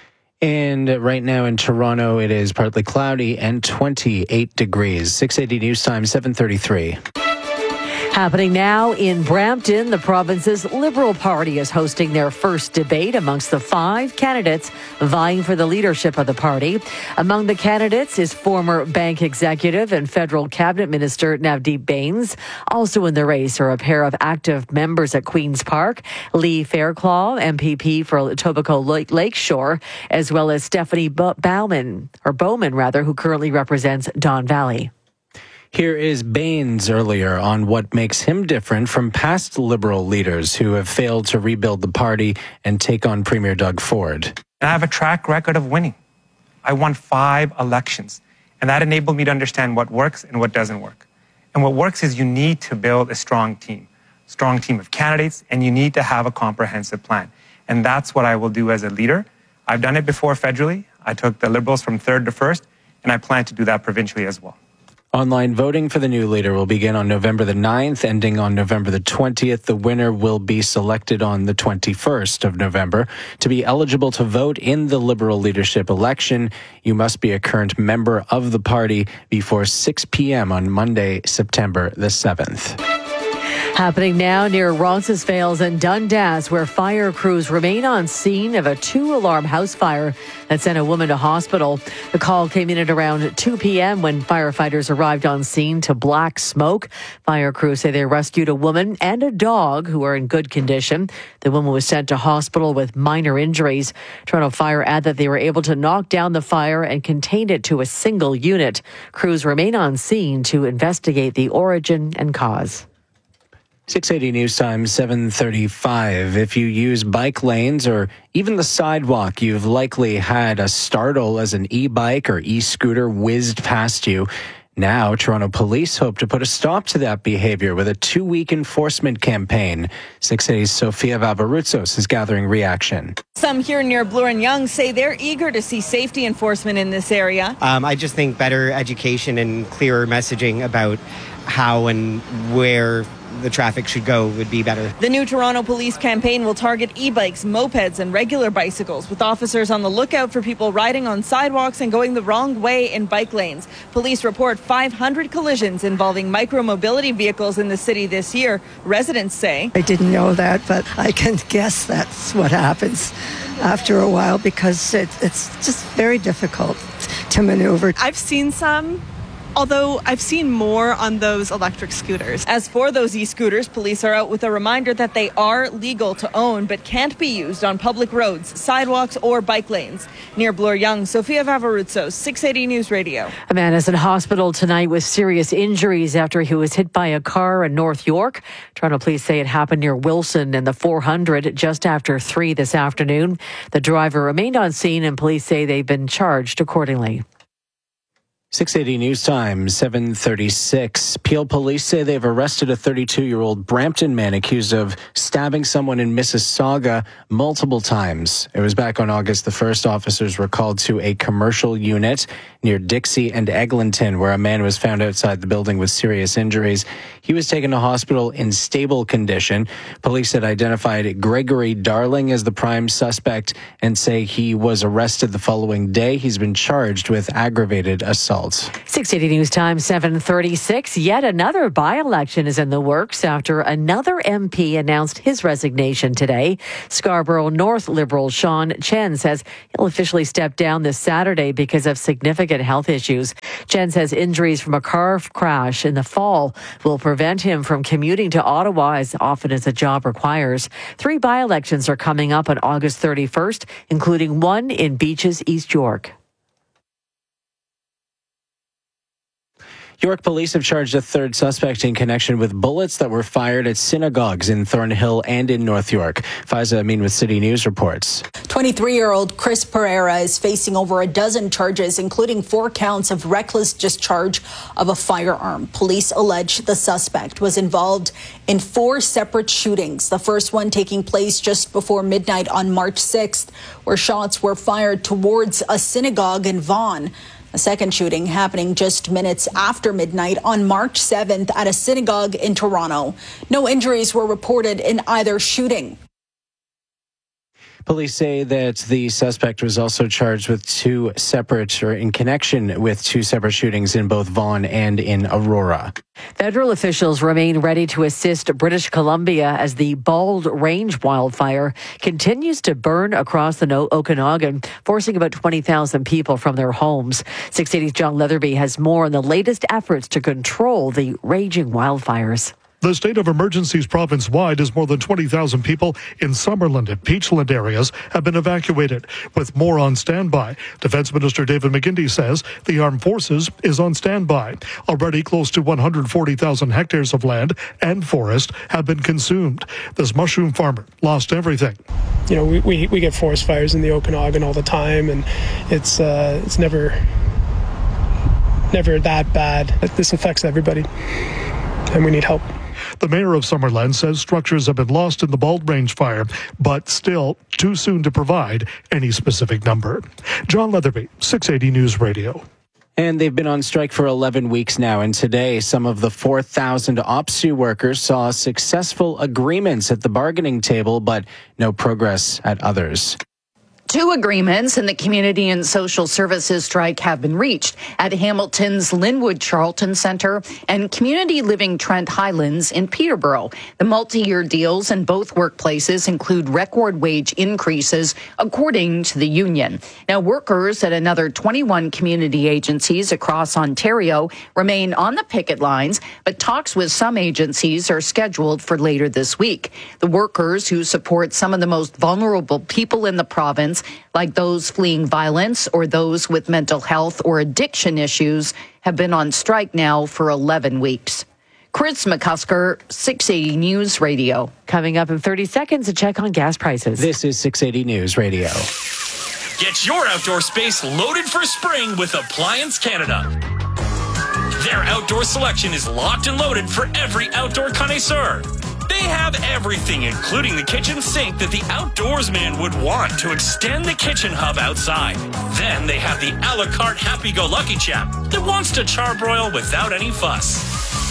And right now in Toronto, it is partly cloudy and 28 degrees. 680 News Time, 7:33. Happening now in Brampton, the province's Liberal Party is hosting their first debate amongst the 5 candidates vying for the leadership of the party. Among the candidates is former bank executive and federal cabinet minister Navdeep Bains. Also in the race are a pair of active members at Queen's Park, Lee Fairclough, MPP for Etobicoke Lakeshore, as well as Stephanie Bowman, who currently represents Don Valley. Here is Bains earlier on what makes him different from past Liberal leaders who have failed to rebuild the party and take on Premier Doug Ford. I have a track record of winning. I won 5 elections, and that enabled me to understand what works and what doesn't work. And what works is you need to build a strong team of candidates, and you need to have a comprehensive plan. And that's what I will do as a leader. I've done it before federally. I took the Liberals from 3rd to 1st, and I plan to do that provincially as well. Online voting for the new leader will begin on November the 9th, ending on November the 20th. The winner will be selected on the 21st of November. To be eligible to vote in the Liberal leadership election, you must be a current member of the party before 6 p.m. on Monday, September the 7th. Happening now near Roncesvalles and Dundas, where fire crews remain on scene of a 2-alarm house fire that sent a woman to hospital. The call came in at around 2 p.m. when firefighters arrived on scene to black smoke. Fire crews say they rescued a woman and a dog who are in good condition. The woman was sent to hospital with minor injuries. Toronto Fire add that they were able to knock down the fire and contain it to a single unit. Crews remain on scene to investigate the origin and cause. 680 News Time, 7:35. If you use bike lanes or even the sidewalk, you've likely had a startle as an e-bike or e-scooter whizzed past you. Now, Toronto police hope to put a stop to that behavior with a 2-week enforcement campaign. 680's Sophia Valvaruzos is gathering reaction. Some here near Bloor and Yonge say they're eager to see safety enforcement in this area. I just think better education and clearer messaging about how and where the traffic should go would be better. The new Toronto police campaign will target e-bikes, mopeds, and regular bicycles, with officers on the lookout for people riding on sidewalks and going the wrong way in bike lanes. Police report 500 collisions involving micromobility vehicles in the city this year. Residents say, I didn't know that, but I can guess that's what happens after a while because it's just very difficult to maneuver. I've seen some Although I've seen more on those electric scooters. As for those e-scooters, police are out with a reminder that they are legal to own but can't be used on public roads, sidewalks, or bike lanes. Near Bloor Young, Sofia Vavaruzzo, 680 News Radio. A man is in hospital tonight with serious injuries after he was hit by a car in North York. Toronto police say it happened near Wilson and the 400 just after 3 this afternoon. The driver remained on scene and police say they've been charged accordingly. 680 News Time, 7:36. Peel police say they've arrested a 32-year-old Brampton man accused of stabbing someone in Mississauga multiple times. It was back on August the 1st. Officers were called to a commercial unit near Dixie and Eglinton, where a man was found outside the building with serious injuries. He was taken to hospital in stable condition. Police had identified Gregory Darling as the prime suspect and say he was arrested the following day. He's been charged with aggravated assault. 680 News Time, 7:36. Yet another by-election is in the works after another MP announced his resignation today. Scarborough North Liberal Sean Chen says he'll officially step down this Saturday because of significant health issues. Chen says injuries from a car crash in the fall will prevent him from commuting to Ottawa as often as the job requires. 3 by-elections are coming up on August 31st, including one in Beaches, East York. York police have charged a third suspect in connection with bullets that were fired at synagogues in Thornhill and in North York. Faiza Amin with City News reports. 23-year-old Chris Pereira is facing over a dozen charges, including 4 counts of reckless discharge of a firearm. Police allege the suspect was involved in 4 separate shootings, the first one taking place just before midnight on March 6th, where shots were fired towards a synagogue in Vaughan. A second shooting happening just minutes after midnight on March 7th at a synagogue in Toronto. No injuries were reported in either shooting. Police say that the suspect was also charged with in connection with 2 separate shootings in both Vaughan and in Aurora. Federal officials remain ready to assist British Columbia as the Bald Range wildfire continues to burn across the Okanagan, forcing about 20,000 people from their homes. 680's John Leatherby has more on the latest efforts to control the raging wildfires. The state of emergencies province-wide as more than 20,000 people in Summerland and Peachland areas have been evacuated, with more on standby. Defense Minister David McGuinty says the Armed Forces is on standby. Already close to 140,000 hectares of land and forest have been consumed. This mushroom farmer lost everything. You know, we get forest fires in the Okanagan all the time, and it's never that bad. This affects everybody, and we need help. The mayor of Summerland says structures have been lost in the Bald Range fire, but still too soon to provide any specific number. John Leatherby, 680 News Radio. And they've been on strike for 11 weeks now. And today, some of the 4,000 OPSEU workers saw successful agreements at the bargaining table, but no progress at others. 2 agreements in the Community and Social Services strike have been reached at Hamilton's Linwood Charlton Centre and Community Living Trent Highlands in Peterborough. The multi-year deals in both workplaces include record wage increases, according to the union. Now, workers at another 21 community agencies across Ontario remain on the picket lines, but talks with some agencies are scheduled for later this week. The workers, who support some of the most vulnerable people in the province, like those fleeing violence or those with mental health or addiction issues, have been on strike now for 11 weeks. Chris McCusker, 680 News Radio. Coming up in 30 seconds, a check on gas prices. This is 680 News Radio. Get your outdoor space loaded for spring with Appliance Canada. Their outdoor selection is locked and loaded for every outdoor connoisseur. They have everything, including the kitchen sink that the outdoorsman would want to extend the kitchen hub outside. Then they have the a la carte happy-go-lucky chap that wants to charbroil without any fuss.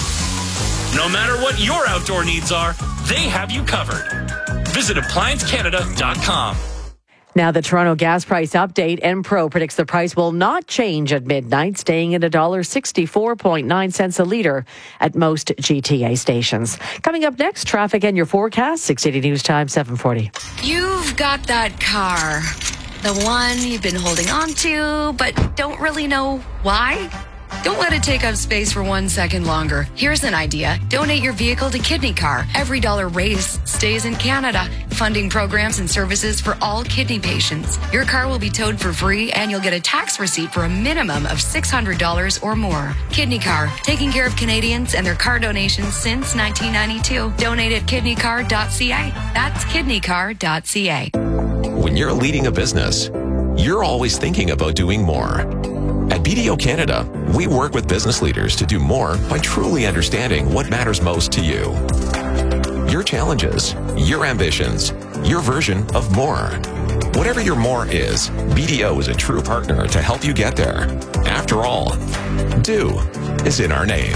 No matter what your outdoor needs are, they have you covered. Visit ApplianceCanada.com. Now, the Toronto gas price update. Enpro predicts the price will not change at midnight, staying at $1.64.9 a litre at most GTA stations. Coming up next, traffic and your forecast, 680 News Time, 740. You've got that car, the one you've been holding on to, but don't really know why. Don't let it take up space for 1 second longer. Here's an idea. Donate your vehicle to Kidney Car. Every dollar raised stays in Canada, funding programs and services for all kidney patients. Your car will be towed for free, and you'll get a tax receipt for a minimum of $600 or more. Kidney Car, taking care of Canadians and their car donations since 1992. Donate at kidneycar.ca. That's kidneycar.ca. When you're leading a business, you're always thinking about doing more. At BDO Canada, we work with business leaders to do more by truly understanding what matters most to you. Your challenges, your ambitions, your version of more. Whatever your more is, BDO is a true partner to help you get there. After all, do is in our name.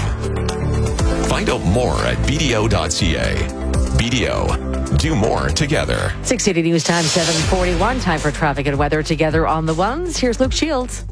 Find out more at BDO.ca. BDO, do more together. 680 News Time, 7:41. Time for traffic and weather together on the ones. Here's Luke Shields.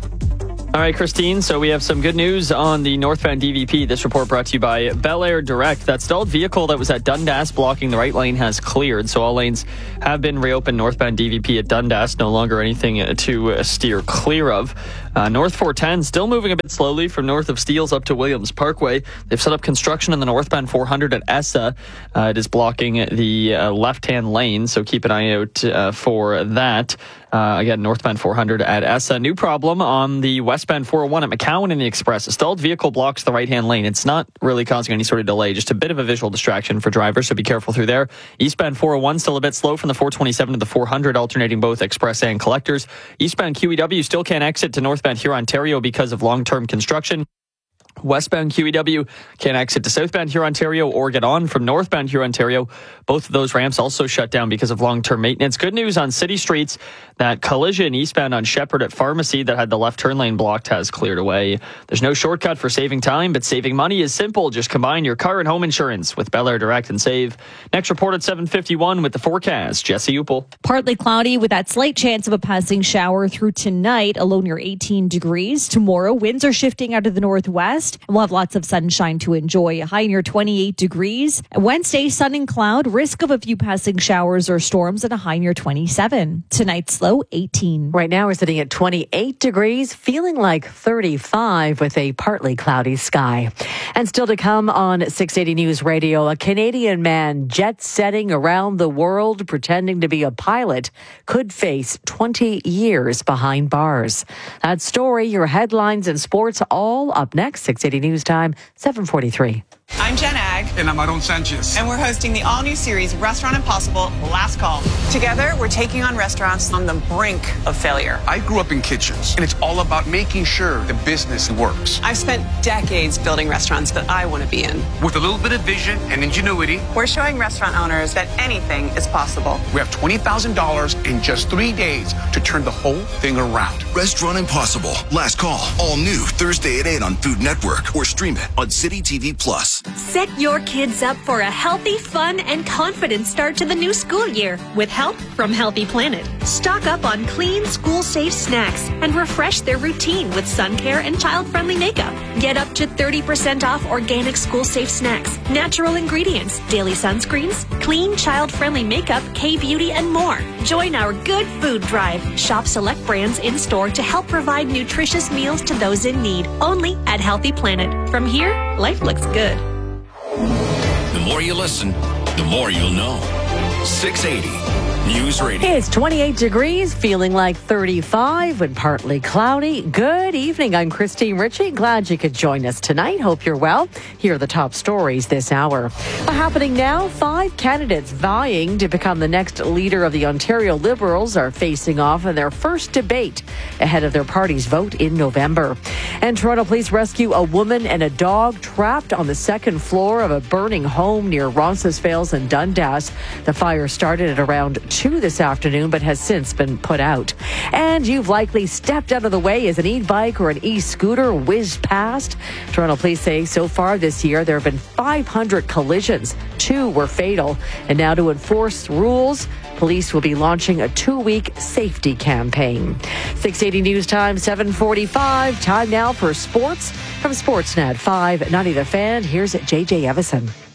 All right, Christine, so we have some good news on the northbound DVP. This report brought to you by Bel Air Direct. That stalled vehicle that was at Dundas blocking the right lane has cleared, so all lanes have been reopened northbound DVP at Dundas. No longer anything to steer clear of. North 410 still moving a bit slowly from north of Steeles up to Williams Parkway. They've set up construction in the northbound 400 at Essa. It is blocking the left-hand lane, so keep an eye out for that. Again, northbound 400 at Essa. New problem on the westbound 401 at McCowan in the Express. A stalled vehicle blocks the right-hand lane. It's not really causing any sort of delay, just a bit of a visual distraction for drivers, so be careful through there. Eastbound 401 still a bit slow from the 427 to the 400, alternating both express and collectors. Eastbound QEW still can't exit to northbound Hurontario because of long-term construction. Westbound QEW can exit to southbound Hurontario or get on from northbound Hurontario. Both of those ramps also shut down because of long-term maintenance. Good news on city streets. That collision eastbound on Shepherd at Pharmacy that had the left turn lane blocked has cleared away. There's no shortcut for saving time, but saving money is simple. Just combine your car and home insurance with Bel Air Direct and save. Next report at 7:51 with the forecast. Jesse Upel. Partly cloudy with that slight chance of a passing shower through tonight, a low near 18 degrees. Tomorrow, winds are shifting out of the northwest, and we'll have lots of sunshine to enjoy. A high near 28 degrees. Wednesday, sun and cloud, risk of a few passing showers or storms, and a high near 27. Tonight's low, 18. Right now, we're sitting at 28 degrees, feeling like 35 with a partly cloudy sky. And still to come on 680 News Radio, a Canadian man jet-setting around the world pretending to be a pilot could face 20 years behind bars. That story, your headlines and sports, all up next. 680 News Time, 7:43. I'm Jen Ag. And I'm Aaron Sanchez. And we're hosting the all-new series, Restaurant Impossible, Last Call. Together, we're taking on restaurants on the brink of failure. I grew up in kitchens, and it's all about making sure the business works. I've spent decades building restaurants that I want to be in. With a little bit of vision and ingenuity, we're showing restaurant owners that anything is possible. We have $20,000 in just 3 days to turn the whole thing around. Restaurant Impossible, Last Call, all new Thursday at 8 on Food Network, or stream it on City TV Plus. Set your kids up for a healthy, fun, and confident start to the new school year with help from Healthy Planet. Stock up on clean, school-safe snacks and refresh their routine with sun care and child-friendly makeup. Get up to 30% off organic school-safe snacks, natural ingredients, daily sunscreens, clean, child-friendly makeup, K-beauty, and more. Join our Good Food Drive. Shop select brands in-store to help provide nutritious meals to those in need. Only at Healthy Planet. From here, life looks good. The more you listen, the more you'll know. 680 News Radio. It's 28 degrees, feeling like 35 and partly cloudy. Good evening. I'm Christine Ritchie. Glad you could join us tonight. Hope you're well. Here are the top stories this hour. Happening now, 5 candidates vying to become the next leader of the Ontario Liberals are facing off in their first debate ahead of their party's vote in November. And Toronto police rescue a woman and a dog trapped on the second floor of a burning home near Roncesvalles and Dundas. The fire started at around 2 this afternoon, but has since been put out. And you've likely stepped out of the way as an e-bike or an e-scooter whizzed past. Toronto police say so far this year there have been 500 collisions. 2 were fatal. And now to enforce rules, police will be launching a 2-week safety campaign. 680 News Time, 7:45. Time now for sports from Sportsnet 590 The Fan. Here's JJ Evison.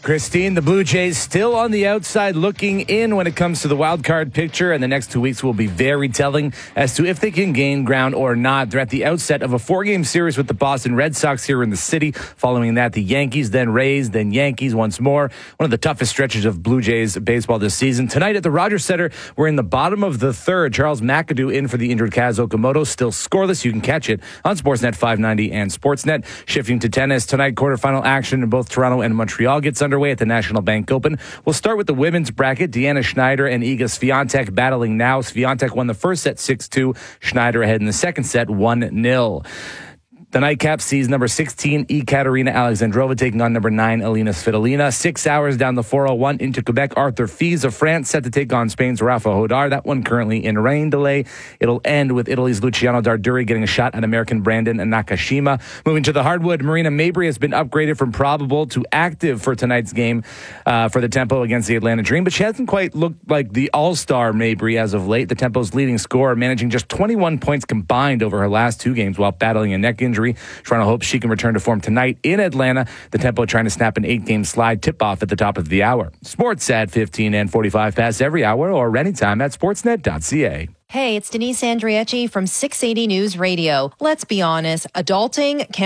Christine, the Blue Jays still on the outside looking in when it comes to the wild card picture, and the next 2 weeks will be very telling as to if they can gain ground or not. They're at the outset of a 4-game series with the Boston Red Sox here in the city. Following that, the Yankees, then Rays, then Yankees once more. One of the toughest stretches of Blue Jays baseball this season. Tonight at the Rogers Center, we're in the bottom of the third. Charles McAdoo in for the injured Kaz Okamoto. Still scoreless. You can catch it on Sportsnet 590 and Sportsnet. Shifting to tennis, tonight quarterfinal action in both Toronto and Montreal gets underway at the National Bank Open. We'll start with the women's bracket. Deanna Schneider and Iga Swiatek battling now. Swiatek won the first set 6-2. Schneider ahead in the second set 1-0. The nightcap sees number 16, Ekaterina Alexandrova taking on number 9, Alina Svitolina. 6 hours down the 401 into Quebec. Arthur Fils of France set to take on Spain's Rafa Hodar. That one currently in rain delay. It'll end with Italy's Luciano Darduri getting a shot at American Brandon Nakashima. Moving to the hardwood, Marina Mabrey has been upgraded from probable to active for tonight's game for the Tempo against the Atlanta Dream, but she hasn't quite looked like the all-star Mabrey as of late. The Tempo's leading scorer, managing just 21 points combined over her last 2 games while battling a neck injury. Toronto hopes she can return to form tonight in Atlanta. The Tempo trying to snap an 8-game slide tip-off at the top of the hour. Sports at 15 and 45 past every hour or anytime at sportsnet.ca. Hey, it's Denise Andriecci from 680 News Radio. Let's be honest, adulting can